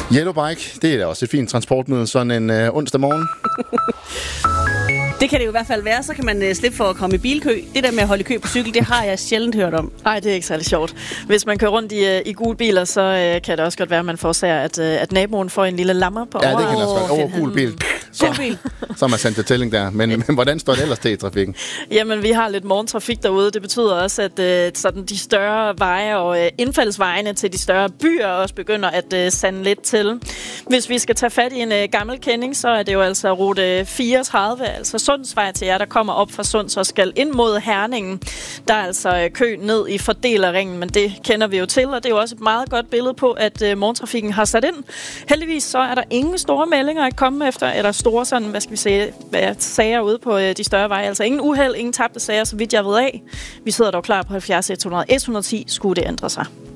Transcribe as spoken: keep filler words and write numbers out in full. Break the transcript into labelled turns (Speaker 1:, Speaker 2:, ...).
Speaker 1: Yellowbike, det er da også et fint transportmiddel sådan en øh, onsdag morgen.
Speaker 2: Det kan det jo i hvert fald være, så kan man uh, slippe for at komme i bilkø. Det der med at holde i kø på cykel, det har jeg sjældent hørt om.
Speaker 3: Nej, det er ikke særlig sjovt. Hvis man kører rundt i, i gule biler, så uh, kan det også godt være, at man forårsager, at, uh, at naboen får en lille lammer på
Speaker 1: Ja,
Speaker 3: over.
Speaker 1: det kan også godt. Over gul bil. Så,
Speaker 2: bil.
Speaker 1: så er man sendt til tælling der. Men, men hvordan står det ellers til i trafikken?
Speaker 3: Jamen, vi har lidt morgentrafik derude. Det betyder også, at uh, sådan de større veje og uh, indfaldsvejene til de større byer også begynder at uh, sande lidt til. Hvis vi skal tage fat i en uh, gammel kending, så er det jo altså rute fireogtredive, altså Sundsvej til jer, der kommer op fra Sunds og skal ind mod Herningen. Der er altså kø ned i fordelerringen, men det kender vi jo til, og det er jo også et meget godt billede på, at uh, morgentrafikken har sat ind. Heldigvis så er der ingen store meldinger at komme efter, eller store sådan, hvad skal vi sige, hvad, sager ude på uh, de større veje. Altså ingen uheld, ingen tabte sager, så vidt jeg ved af. Vi sidder dog klar på halvfjerds et hundrede et hundrede og ti, skulle det ændre sig.